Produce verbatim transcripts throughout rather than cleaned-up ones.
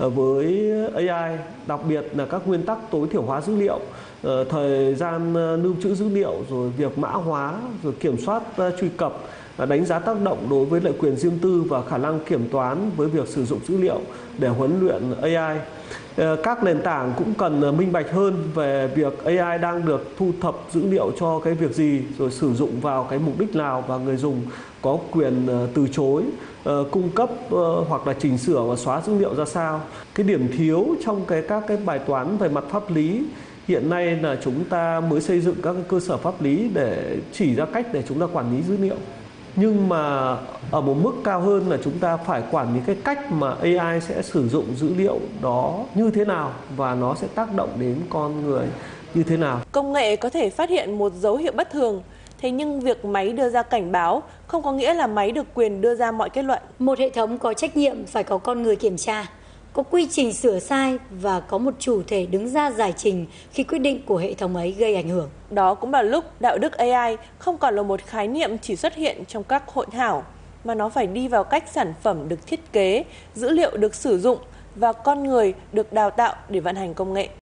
với a i, đặc biệt là các nguyên tắc tối thiểu hóa dữ liệu, thời gian lưu trữ dữ liệu, rồi việc mã hóa, rồi kiểm soát truy cập, đánh giá tác động đối với lợi quyền riêng tư và khả năng kiểm toán với việc sử dụng dữ liệu để huấn luyện a i. Các nền tảng cũng cần minh bạch hơn về việc a i đang được thu thập dữ liệu cho cái việc gì, rồi sử dụng vào cái mục đích nào, và người dùng có quyền từ chối, cung cấp hoặc là chỉnh sửa và xóa dữ liệu ra sao. Cái điểm thiếu trong cái các cái bài toán về mặt pháp lý hiện nay là chúng ta mới xây dựng các cái cơ sở pháp lý để chỉ ra cách để chúng ta quản lý dữ liệu. Nhưng mà ở một mức cao hơn là chúng ta phải quản lý cái cách mà a i sẽ sử dụng dữ liệu đó như thế nào và nó sẽ tác động đến con người như thế nào. Công nghệ có thể phát hiện một dấu hiệu bất thường, thế nhưng việc máy đưa ra cảnh báo không có nghĩa là máy được quyền đưa ra mọi kết luận. Một hệ thống có trách nhiệm phải có con người kiểm tra, có quy trình sửa sai và có một chủ thể đứng ra giải trình khi quyết định của hệ thống ấy gây ảnh hưởng. Đó cũng là lúc đạo đức a i không còn là một khái niệm chỉ xuất hiện trong các hội thảo, mà nó phải đi vào cách sản phẩm được thiết kế, dữ liệu được sử dụng và con người được đào tạo để vận hành công nghệ.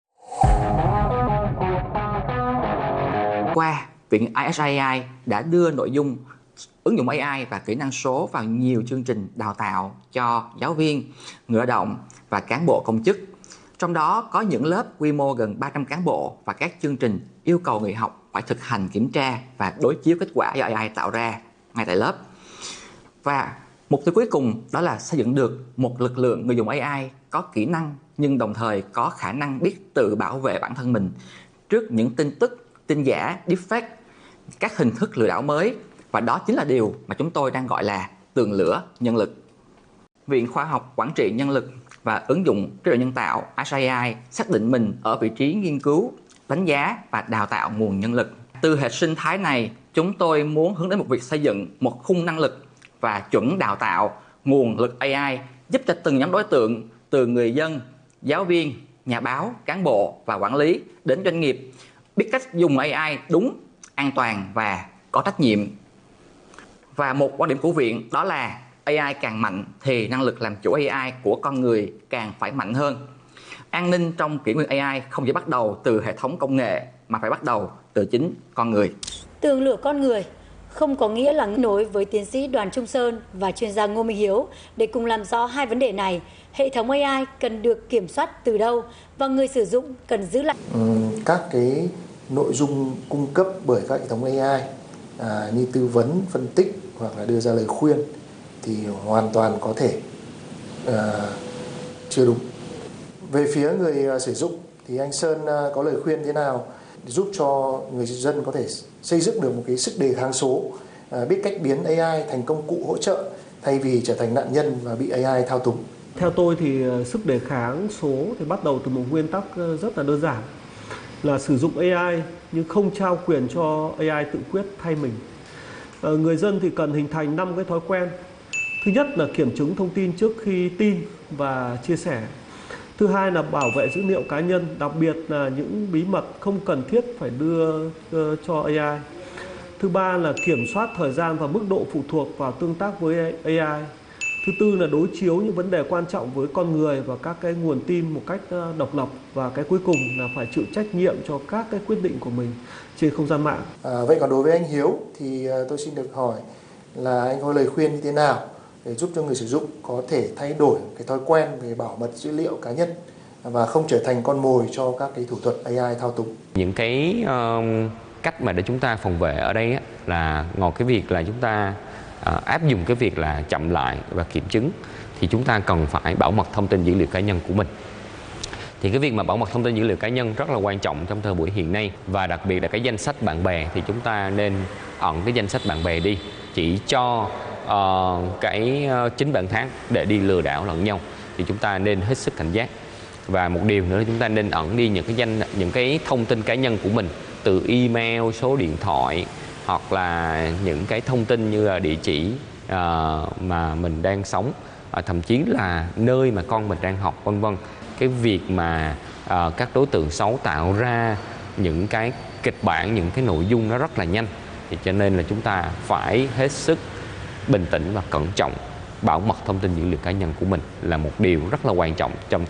Qua, Viện i ét a i đã đưa nội dung ứng dụng a i và kỹ năng số vào nhiều chương trình đào tạo cho giáo viên, người lao động và cán bộ công chức. Trong đó có những lớp quy mô gần ba trăm cán bộ và các chương trình yêu cầu người học phải thực hành kiểm tra và đối chiếu kết quả do a i tạo ra ngay tại lớp. Và mục tiêu cuối cùng đó là xây dựng được một lực lượng người dùng a i có kỹ năng nhưng đồng thời có khả năng biết tự bảo vệ bản thân mình trước những tin tức, tin giả, deepfake, các hình thức lừa đảo mới. Và đó chính là điều mà chúng tôi đang gọi là tường lửa nhân lực. Viện Khoa học Quản trị Nhân lực và Ứng dụng trí tuệ nhân tạo i ét a i xác định mình ở vị trí nghiên cứu, đánh giá và đào tạo nguồn nhân lực. Từ hệ sinh thái này, chúng tôi muốn hướng đến một việc xây dựng một khung năng lực và chuẩn đào tạo nguồn lực a i giúp cho từng nhóm đối tượng, từ người dân, giáo viên, nhà báo, cán bộ và quản lý đến doanh nghiệp biết cách dùng a i đúng, an toàn và có trách nhiệm. Và một quan điểm của viện đó là a i càng mạnh thì năng lực làm chủ a i của con người càng phải mạnh hơn. An ninh trong kỷ nguyên a i không chỉ bắt đầu từ hệ thống công nghệ mà phải bắt đầu từ chính con người. Tường lửa con người không có nghĩa là nối với tiến sĩ Đoàn Trung Sơn và chuyên gia Ngô Minh Hiếu để cùng làm rõ hai vấn đề này. Hệ thống a i cần được kiểm soát từ đâu và người sử dụng cần giữ lại. Ừ, các cái nội dung cung cấp bởi các hệ thống a i à, như tư vấn, phân tích hoặc là đưa ra lời khuyên thì hoàn toàn có thể à, chưa đúng. Về phía người sử dụng thì anh Sơn có lời khuyên thế nào để giúp cho người dân có thể xây dựng được một cái sức đề kháng số, à, biết cách biến a i thành công cụ hỗ trợ thay vì trở thành nạn nhân và bị a i thao túng. Theo tôi thì sức đề kháng số thì bắt đầu từ một nguyên tắc rất là đơn giản là sử dụng a i nhưng không trao quyền cho a i tự quyết thay mình. À, người dân thì cần hình thành năm cái thói quen. Thứ nhất là kiểm chứng thông tin trước khi tin và chia sẻ. Thứ hai là bảo vệ dữ liệu cá nhân, đặc biệt là những bí mật không cần thiết phải đưa uh, cho a i. Thứ ba là kiểm soát thời gian và mức độ phụ thuộc vào tương tác với a i. Thứ tư là đối chiếu những vấn đề quan trọng với con người và các cái nguồn tin một cách uh, độc lập. Và cái cuối cùng là phải chịu trách nhiệm cho các cái quyết định của mình trên không gian mạng. À, vậy còn đối với anh Hiếu thì uh, tôi xin được hỏi là anh có lời khuyên như thế nào để giúp cho người sử dụng có thể thay đổi cái thói quen về bảo mật dữ liệu cá nhân và không trở thành con mồi cho các cái thủ thuật a i thao túng. Những cái uh, cách mà để chúng ta phòng vệ ở đây á, là ngoài cái việc là chúng ta uh, áp dụng cái việc là chậm lại và kiểm chứng thì chúng ta cần phải bảo mật thông tin dữ liệu cá nhân của mình. Thì cái việc mà bảo mật thông tin dữ liệu cá nhân rất là quan trọng trong thời buổi hiện nay, và đặc biệt là cái danh sách bạn bè thì chúng ta nên ẩn cái danh sách bạn bè đi, chỉ cho uh, cái uh, chính bản thân để đi lừa đảo lẫn nhau. Thì chúng ta nên hết sức cảnh giác. Và một điều nữa là chúng ta nên ẩn đi những cái danh những cái thông tin cá nhân của mình, từ email, số điện thoại hoặc là những cái thông tin như là địa chỉ uh, mà mình đang sống, uh, thậm chí là nơi mà con mình đang học, vân vân. Cái việc mà uh, các đối tượng xấu tạo ra những cái kịch bản, những cái nội dung nó rất là nhanh, thì cho nên là chúng ta phải hết sức bình tĩnh và cẩn trọng. Bảo mật thông tin dữ liệu cá nhân của mình là một điều rất là quan trọng trong